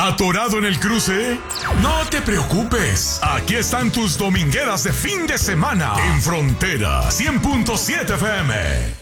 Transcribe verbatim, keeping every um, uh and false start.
¿Atorado en el cruce? No te preocupes. Aquí están tus domingueras de fin de semana en Frontera cien punto siete F M.